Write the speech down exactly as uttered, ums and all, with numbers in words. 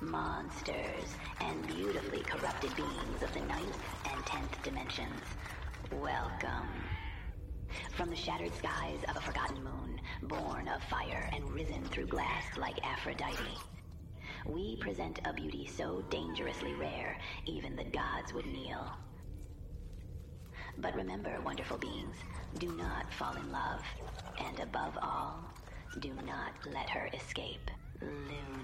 monsters, and beautifully corrupted beings of the ninth and tenth dimensions. Welcome. From the shattered skies of a forgotten moon, born of fire and risen through glass like Aphrodite, we present a beauty so dangerously rare, even the gods would kneel. But remember, wonderful beings, do not fall in love, and above all, do not let her escape. Luna.